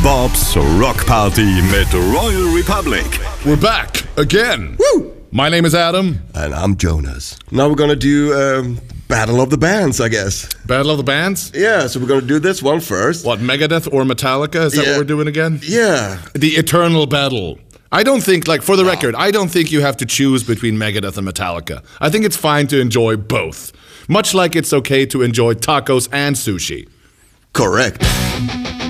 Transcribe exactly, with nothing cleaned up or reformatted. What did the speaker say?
Bob's Rock Party mit Royal Republic. We're back again. Woo! My name is Adam. And I'm Jonas. Now we're gonna do um, Battle of the Bands, I guess. Battle of the Bands? Yeah, so we're gonna do this one first. What, Megadeth or Metallica? Is that Yeah. what we're doing again? Yeah. The eternal battle. I don't think, like, for the record, I don't think you have to choose between Megadeth and Metallica. I think it's fine to enjoy both. Much like it's okay to enjoy tacos and sushi. Correct.